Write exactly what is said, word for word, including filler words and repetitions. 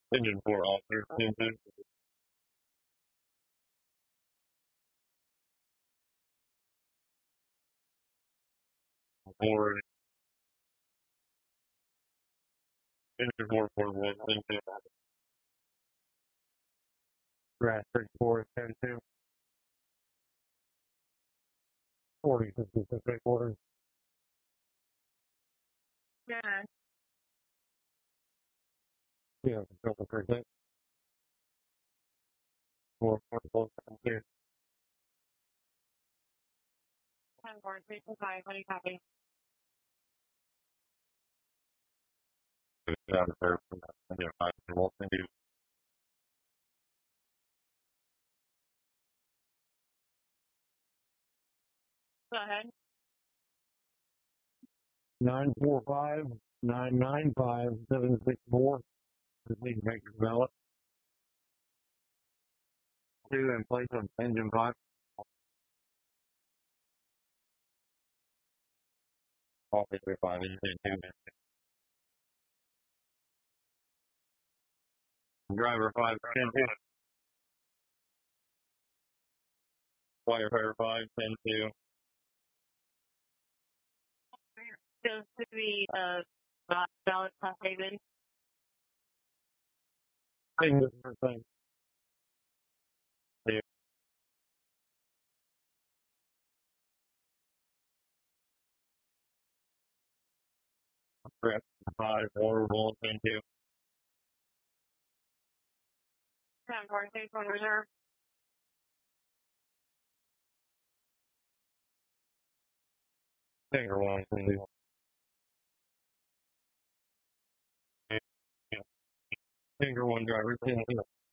Engine four officer, ten two. Four, engine four, four, one, ten two. Grass thirty-four, ten two. forty, fifty-six, three quarters. Yeah. Yeah, control for six. Four, four, four, ten two. ten four, three two five, what do you copy? Yeah, sir. Yeah, five, four, ten two. Go ahead. Nine four five nine nine five seven six four. Just need to make your ballot. Two in place of engine five. Officer five, engine two. Driver five, ten two. Firefighter five, ten two. Goes to the uh, ballot class David. Thing this first thing. Yeah. Prep five, four, one, ten two. ten four, six one, reserve. Finger one, ten two. Finger one driver, ten two.